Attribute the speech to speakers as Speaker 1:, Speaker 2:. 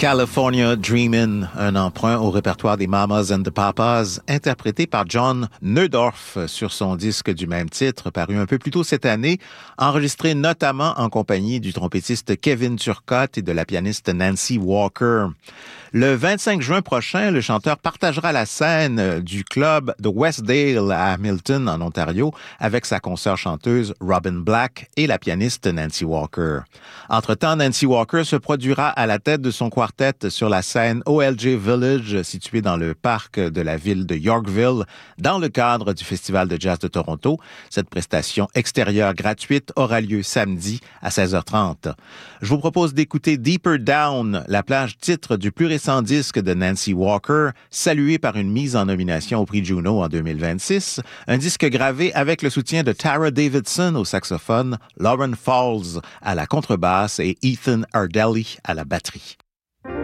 Speaker 1: California Dreamin', un emprunt au répertoire des Mamas and the Papas, interprété par John Neudorf sur son disque du même titre, paru un peu plus tôt cette année, enregistré notamment en compagnie du trompettiste Kevin Turcotte et de la pianiste Nancy Walker. Le 25 juin prochain, le chanteur partagera la scène du club de Westdale à Hamilton, en Ontario, avec sa consoeur chanteuse Robin Black et la pianiste Nancy Walker. Entre-temps, Nancy Walker se produira à la tête de son quartet sur la scène OLJ Village, située dans le parc de la ville de Yorkville, dans le cadre du Festival de jazz de Toronto. Cette prestation extérieure gratuite aura lieu samedi à 16h30. Je vous propose d'écouter Deeper Down, la plage titre du plus récent disque de Nancy Walker, salué par une mise en nomination au prix Juno en 2026, un disque gravé avec le soutien de Tara Davidson au saxophone, Lauren Falls à la contrebasse et Ethan Ardelli à la batterie.